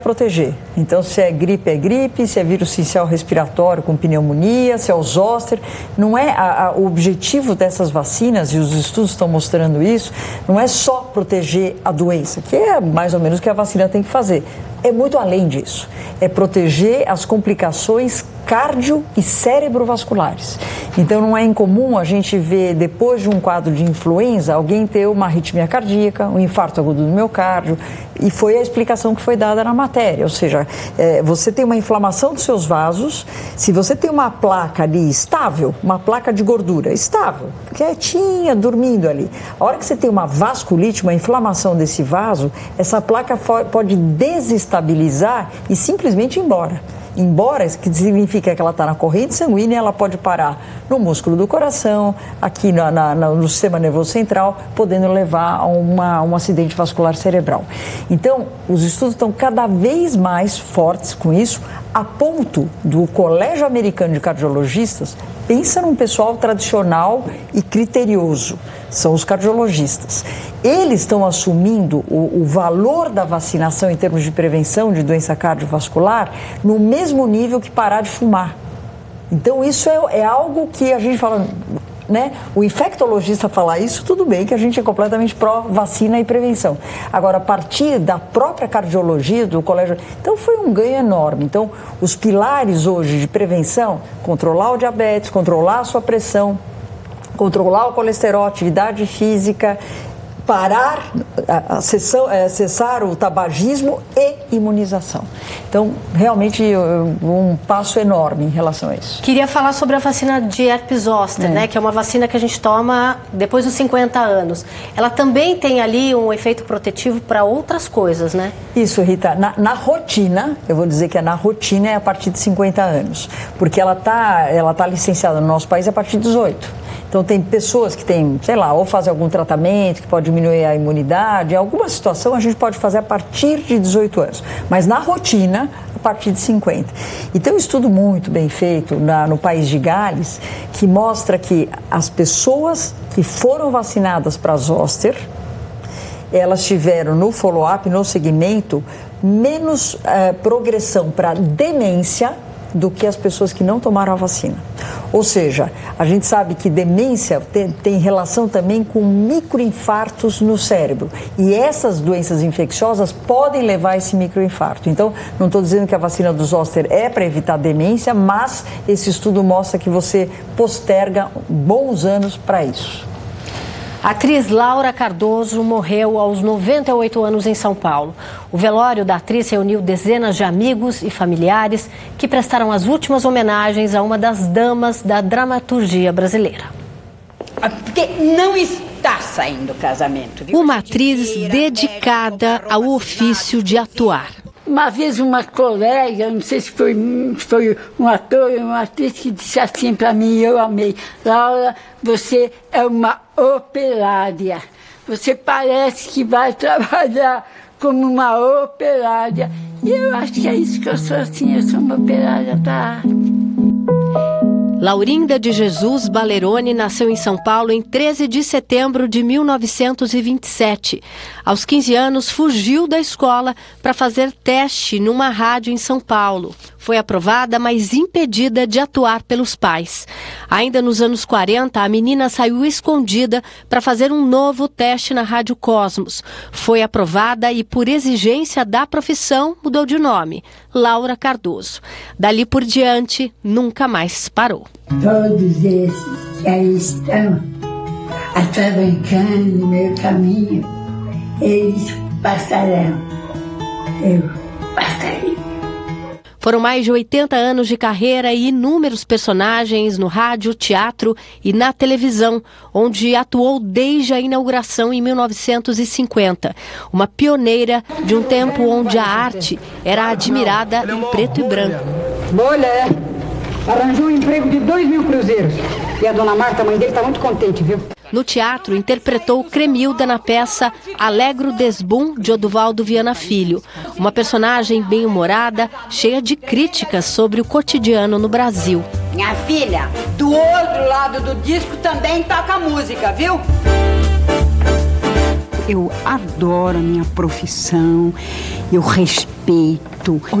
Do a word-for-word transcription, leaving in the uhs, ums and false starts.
proteger. Então, se é gripe, é gripe, se é vírus sincicial respiratório com pneumonia, se é o zoster, não é a, a, o objetivo dessas vacinas, e os estudos estão mostrando isso, não é só proteger a doença, que é mais ou menos o que a vacina tem que fazer. É muito além disso. É proteger as complicações cardio e cerebrovasculares. Então, não é incomum a gente ver, depois de um quadro de influenza, alguém ter uma arritmia cardíaca, um infarto agudo do miocárdio, e foi a explicação que foi dada na matéria. Ou seja, é, você tem uma inflamação dos seus vasos, se você tem uma placa ali estável, uma placa de gordura estável, quietinha, dormindo ali, a hora que você tem uma vasculite, uma inflamação desse vaso, essa placa pode desestabilizar e simplesmente ir embora. Embora, isso que significa que ela está na corrente sanguínea, ela pode parar no músculo do coração, aqui na, na, no sistema nervoso central, podendo levar a uma, um acidente vascular cerebral. Então, os estudos estão cada vez mais fortes com isso, a ponto do Colégio Americano de Cardiologistas, pensa num pessoal tradicional e criterioso, são os cardiologistas. Eles estão assumindo o, o valor da vacinação em termos de prevenção de doença cardiovascular no mesmo nível que parar de fumar. Então, isso é, é algo que a gente fala, né? O infectologista falar isso, tudo bem, que a gente é completamente pró-vacina e prevenção. Agora, a partir da própria cardiologia, do colégio... Então, foi um ganho enorme. Então, os pilares hoje de prevenção, controlar o diabetes, controlar a sua pressão, controlar o colesterol, atividade física, parar, acessar, cessar o tabagismo e imunização. Então, realmente, um passo enorme em relação a isso. Queria falar sobre a vacina de herpes zoster, é. né, que é uma vacina que a gente toma depois dos cinquenta anos. Ela também tem ali um efeito protetivo para outras coisas, né? Isso, Rita. Na, na rotina, eu vou dizer que é na rotina é a partir de cinquenta anos, porque ela está ela tá licenciada no nosso país a partir de dezoito. Então, tem pessoas que têm, sei lá, ou fazem algum tratamento que pode diminuir a imunidade. Em alguma situação, a gente pode fazer a partir de dezoito anos. Mas, na rotina, a partir de cinquenta. E tem um estudo muito bem feito na, no país de Gales, que mostra que as pessoas que foram vacinadas para zoster, elas tiveram no follow-up, no segmento, menos eh, progressão para demência do que as pessoas que não tomaram a vacina. Ou seja, a gente sabe que demência tem, tem relação também com microinfartos no cérebro. E essas doenças infecciosas podem levar a esse microinfarto. Então, não estou dizendo que a vacina do zoster é para evitar demência, mas esse estudo mostra que você posterga bons anos para isso. A atriz Laura Cardoso morreu aos noventa e oito anos em São Paulo. O velório da atriz reuniu dezenas de amigos e familiares que prestaram as últimas homenagens a uma das damas da dramaturgia brasileira. Porque não está saindo o casamento, viu? Uma atriz dedicada ao ofício de atuar. Uma vez uma colega, não sei se foi, foi um ator ou uma atriz, que disse assim para mim, eu amei: Laura, você é uma operária. Você parece que vai trabalhar como uma operária. E eu acho que é isso que eu sou, assim, eu sou uma operária da arte. Laurinda de Jesus Balerone nasceu em São Paulo em treze de setembro de mil novecentos e vinte e sete. Aos quinze anos, fugiu da escola para fazer teste numa rádio em São Paulo. Foi aprovada, mas impedida de atuar pelos pais. Ainda nos anos quarenta, a menina saiu escondida para fazer um novo teste na Rádio Cosmos. Foi aprovada e, por exigência da profissão, mudou de nome: Laura Cardoso. Dali por diante, nunca mais parou. Todos esses que aí estão atravancando o meu caminho, eles passarão. Eu passarei. Foram mais de oitenta anos de carreira e inúmeros personagens no rádio, teatro e na televisão, onde atuou desde a inauguração em mil novecentos e cinquenta. Uma pioneira de um tempo onde a arte era admirada em preto e branco. Mulher, arranjou um emprego de dois mil cruzeiros. E a dona Marta, a mãe dele, está muito contente, viu? No teatro, interpretou Cremilda na peça Alegro Desbum, de Oduvaldo Viana Filho. Uma personagem bem-humorada, cheia de críticas sobre o cotidiano no Brasil. Minha filha, do outro lado do disco também toca música, viu? Eu adoro a minha profissão eu respeito.